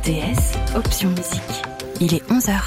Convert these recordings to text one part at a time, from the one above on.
RTS, option musique. Il est 11h.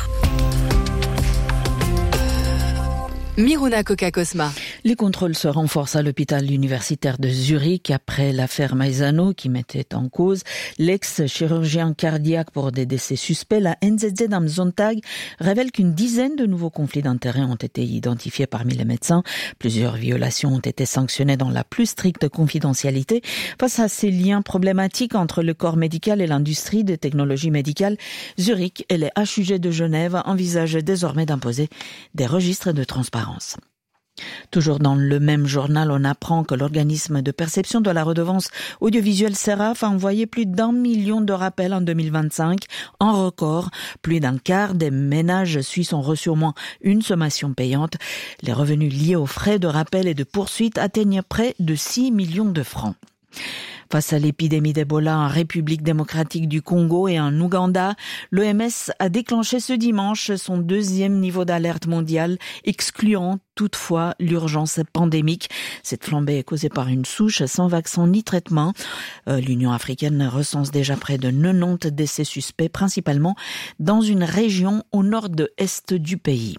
Miruna Coca-Cosma. Les contrôles se renforcent à l'hôpital universitaire de Zurich après l'affaire Maisano qui mettait en cause l'ex-chirurgien cardiaque pour des décès suspects. La NZZ am Sonntag révèle qu'une dizaine de nouveaux conflits d'intérêts ont été identifiés parmi les médecins. Plusieurs violations ont été sanctionnées dans la plus stricte confidentialité. Face à ces liens problématiques entre le corps médical et l'industrie des technologies médicales, Zurich et les HUG de Genève envisagent désormais d'imposer des registres de transparence. Toujours dans le même journal, on apprend que l'organisme de perception de la redevance audiovisuelle SERAF a envoyé plus d'1 million de rappels en 2025, en record. Plus d'un quart des ménages suisses ont reçu au moins une sommation payante. Les revenus liés aux frais de rappel et de poursuite atteignent près de 6 millions de francs. Face à l'épidémie d'Ebola en République démocratique du Congo et en Ouganda, l'OMS a déclenché ce dimanche son 2e niveau d'alerte mondiale, excluant toutefois l'urgence pandémique. Cette flambée est causée par une souche sans vaccin ni traitement. L'Union africaine recense déjà près de 90 décès suspects, principalement dans une région au nord-est du pays.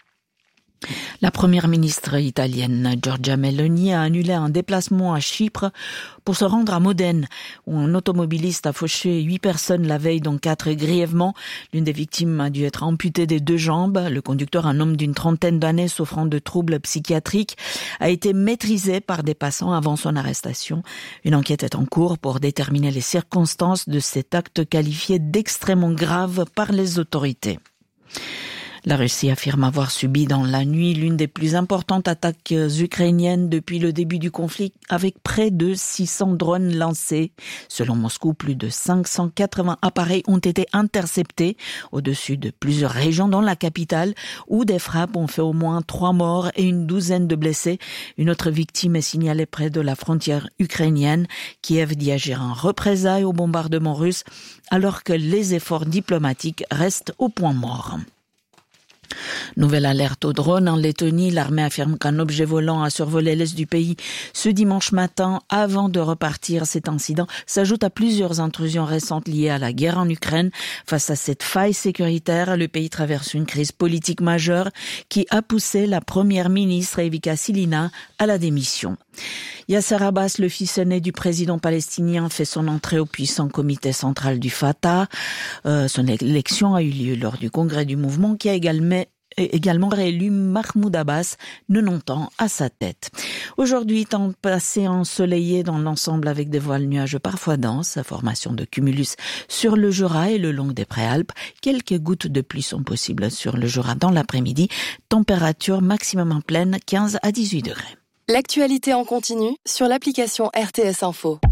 La première ministre italienne, Giorgia Meloni, a annulé un déplacement à Chypre pour se rendre à Modène, où un automobiliste a fauché 8 personnes la veille, dont 4 grièvement. L'une des victimes a dû être amputée des 2 jambes. Le conducteur, un homme d'une trentaine d'années souffrant de troubles psychiatriques, a été maîtrisé par des passants avant son arrestation. Une enquête est en cours pour déterminer les circonstances de cet acte qualifié d'extrêmement grave par les autorités. La Russie affirme avoir subi dans la nuit l'une des plus importantes attaques ukrainiennes depuis le début du conflit, avec près de 600 drones lancés. Selon Moscou, plus de 580 appareils ont été interceptés au-dessus de plusieurs régions dans la capitale, où des frappes ont fait au moins 3 morts et une douzaine de blessés. Une autre victime est signalée près de la frontière ukrainienne. Kiev dit agir en représailles au bombardement russe, alors que les efforts diplomatiques restent au point mort. Nouvelle alerte aux drones en Lettonie. L'armée affirme qu'un objet volant a survolé l'est du pays ce dimanche matin avant de repartir. Cet incident s'ajoute à plusieurs intrusions récentes liées à la guerre en Ukraine. Face à cette faille sécuritaire, le pays traverse une crise politique majeure qui a poussé la première ministre Evika Silina à la démission. Yasser Abbas, le fils aîné du président palestinien, fait son entrée au puissant comité central du Fatah. Son élection a eu lieu lors du congrès du mouvement qui a également réélu Mahmoud Abbas, 90 ans, à sa tête. Aujourd'hui, temps passé ensoleillé dans l'ensemble avec des voiles nuageux parfois denses, formation de cumulus sur le Jura et le long des Préalpes. Quelques gouttes de pluie sont possibles sur le Jura dans l'après-midi. Température maximum en pleine, 15 à 18 degrés. L'actualité en continu sur l'application RTS Info.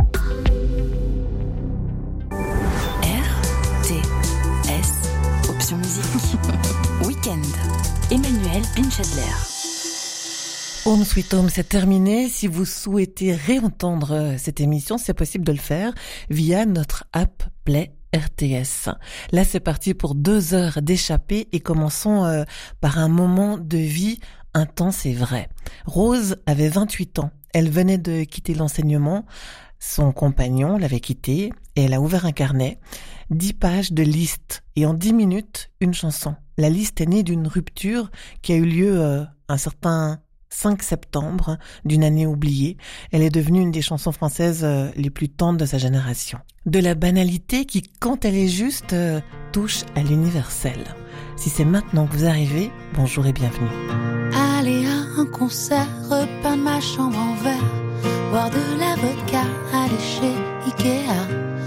RTS, option musique. Week-end. Emmanuel Pinchedler. Home Sweet Home, c'est terminé. Si vous souhaitez réentendre cette émission, c'est possible de le faire via notre app Play RTS. Là, c'est parti pour 2 heures d'échappée et commençons par un moment de vie intense et vrai. Rose avait 28 ans. Elle venait de quitter l'enseignement. Son compagnon l'avait quittée et elle a ouvert un carnet. 10 pages de liste et en 10 minutes, une chanson. La liste est née d'une rupture qui a eu lieu un certain 5 septembre d'une année oubliée. Elle est devenue une des chansons françaises les plus tendres de sa génération. De la banalité qui, quand elle est juste, touche à l'universel. Si c'est maintenant que vous arrivez, bonjour et bienvenue. Aller à un concert, repeindre ma chambre en vert, boire de la vodka, aller chez Ikea,